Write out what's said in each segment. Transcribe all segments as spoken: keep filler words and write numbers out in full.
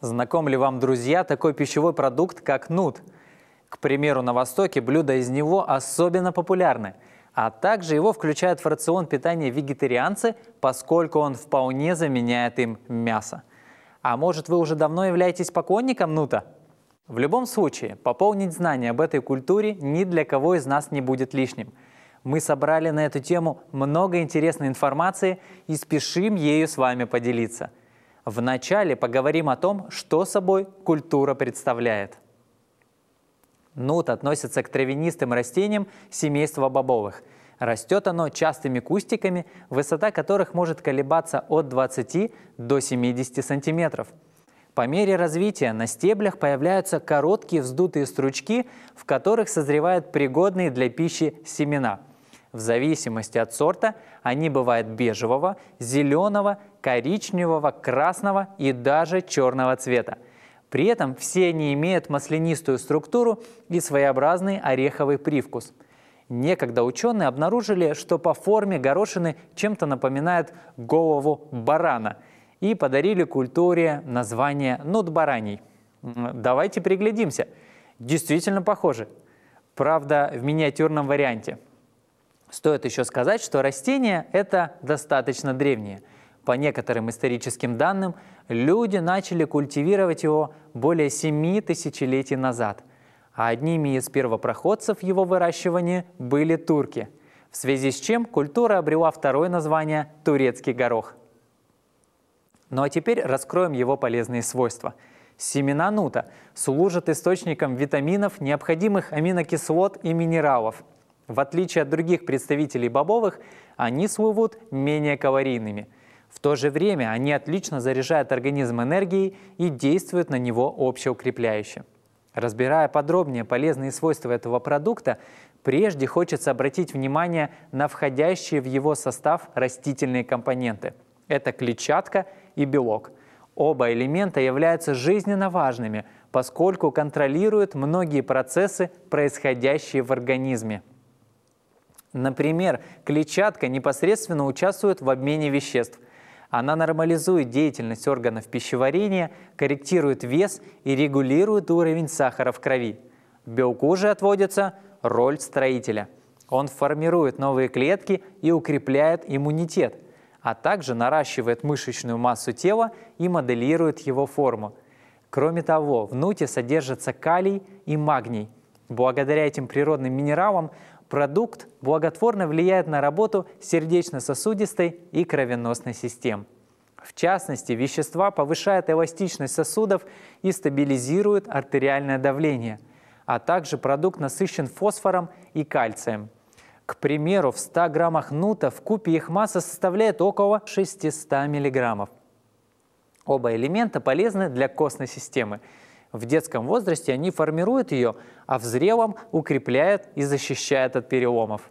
Знаком ли вам, друзья, такой пищевой продукт, как нут? К примеру, на Востоке блюда из него особенно популярны, а также его включают в рацион питания вегетарианцы, поскольку он вполне заменяет им мясо. А может, вы уже давно являетесь поклонником нута? В любом случае, пополнить знания об этой культуре ни для кого из нас не будет лишним. Мы собрали на эту тему много интересной информации и спешим ею с вами поделиться. Вначале поговорим о том, что собой культура представляет. Нут относится к травянистым растениям семейства бобовых. Растет оно частыми кустиками, высота которых может колебаться от двадцати до семидесяти сантиметров. По мере развития на стеблях появляются короткие вздутые стручки, в которых созревают пригодные для пищи семена. В зависимости от сорта они бывают бежевого, зеленого, коричневого, красного и даже черного цвета. При этом все они имеют маслянистую структуру и своеобразный ореховый привкус. Некогда ученые обнаружили, что по форме горошины чем-то напоминают голову барана, и подарили культуре название нут бараний. Давайте приглядимся. Действительно похожи. Правда, в миниатюрном варианте. Стоит еще сказать, что растение это достаточно древнее. По некоторым историческим данным, люди начали культивировать его более семи тысячелетий назад. А одними из первопроходцев его выращивания были турки, в связи с чем культура обрела второе название турецкий горох. Ну а теперь раскроем его полезные свойства. Семена нута служат источником витаминов, необходимых аминокислот и минералов. В отличие от других представителей бобовых, они слывут менее калорийными. В то же время они отлично заряжают организм энергией и действуют на него общеукрепляюще. Разбирая подробнее полезные свойства этого продукта, прежде хочется обратить внимание на входящие в его состав растительные компоненты. Это клетчатка и белок. Оба элемента являются жизненно важными, поскольку контролируют многие процессы, происходящие в организме. Например, клетчатка непосредственно участвует в обмене веществ. Она нормализует деятельность органов пищеварения, корректирует вес и регулирует уровень сахара в крови. Белку же отводится роль строителя. Он формирует новые клетки и укрепляет иммунитет, а также наращивает мышечную массу тела и моделирует его форму. Кроме того, в нуте содержатся калий и магний. Благодаря этим природным минералам продукт благотворно влияет на работу сердечно-сосудистой и кровеносной систем. В частности, вещества повышают эластичность сосудов и стабилизируют артериальное давление, а также продукт насыщен фосфором и кальцием. К примеру, в ста граммах нута вкупе их масса составляет около шестисот миллиграммов. Оба элемента полезны для костной системы. В детском возрасте они формируют ее, а в зрелом укрепляют и защищают от переломов.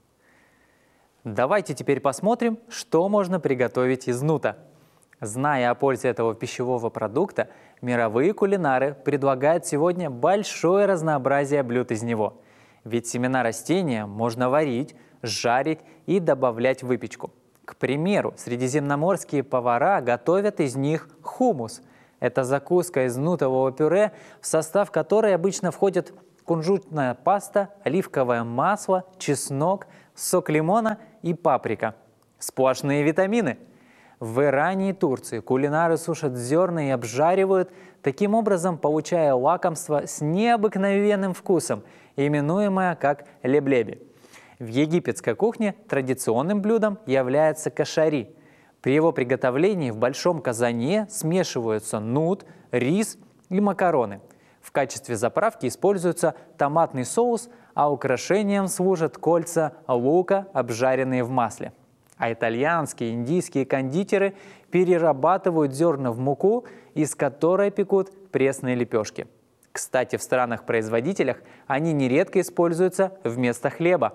Давайте теперь посмотрим, что можно приготовить из нута. Зная о пользе этого пищевого продукта, мировые кулинары предлагают сегодня большое разнообразие блюд из него. Ведь семена растения можно варить, жарить и добавлять в выпечку. К примеру, средиземноморские повара готовят из них хумус. Это закуска из нутового пюре, в состав которой обычно входят кунжутная паста, оливковое масло, чеснок, сок лимона и паприка. Сплошные витамины. В Иране и Турции кулинары сушат зерна и обжаривают, таким образом получая лакомство с необыкновенным вкусом, именуемое как леблеби. В египетской кухне традиционным блюдом является кашари. При его приготовлении в большом казане смешиваются нут, рис и макароны. В качестве заправки используется томатный соус, а украшением служат кольца лука, обжаренные в масле. А итальянские и индийские кондитеры перерабатывают зерна в муку, из которой пекут пресные лепешки. Кстати, в странах-производителях они нередко используются вместо хлеба.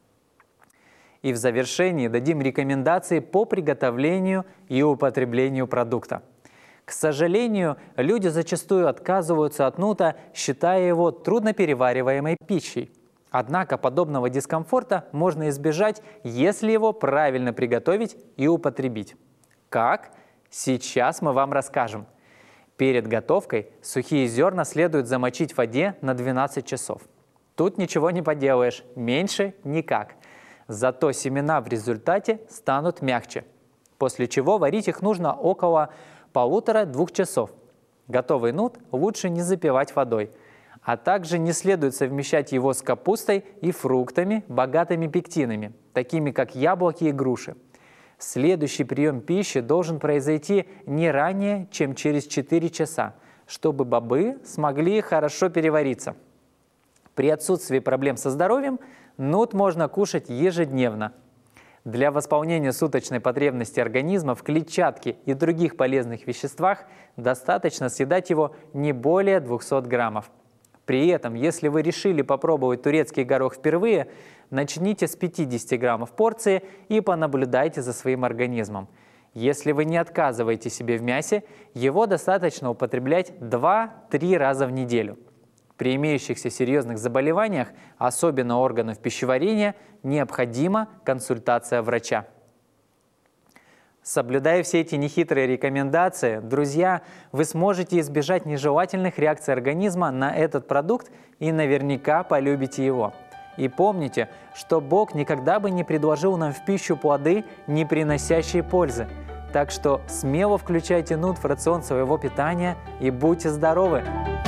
И в завершении дадим рекомендации по приготовлению и употреблению продукта. К сожалению, люди зачастую отказываются от нута, считая его трудноперевариваемой пищей. Однако подобного дискомфорта можно избежать, если его правильно приготовить и употребить. Как? Сейчас мы вам расскажем. Перед готовкой сухие зерна следует замочить в воде на двенадцать часов. Тут ничего не поделаешь, меньше никак. Зато семена в результате станут мягче, после чего варить их нужно около полутора-двух часов. Готовый нут лучше не запивать водой, а также не следует совмещать его с капустой и фруктами, богатыми пектинами, такими как яблоки и груши. Следующий прием пищи должен произойти не ранее, чем через четыре часа, чтобы бобы смогли хорошо перевариться. При отсутствии проблем со здоровьем нут можно кушать ежедневно. Для восполнения суточной потребности организма в клетчатке и других полезных веществах достаточно съедать его не более двухсот граммов. При этом, если вы решили попробовать турецкий горох впервые, начните с пятидесяти граммов порции и понаблюдайте за своим организмом. Если вы не отказываете себе в мясе, его достаточно употреблять два-три раза в неделю. При имеющихся серьезных заболеваниях, особенно органов пищеварения, необходима консультация врача. Соблюдая все эти нехитрые рекомендации, друзья, вы сможете избежать нежелательных реакций организма на этот продукт и наверняка полюбите его. И помните, что Бог никогда бы не предложил нам в пищу плоды, не приносящие пользы. Так что смело включайте нут в рацион своего питания и будьте здоровы!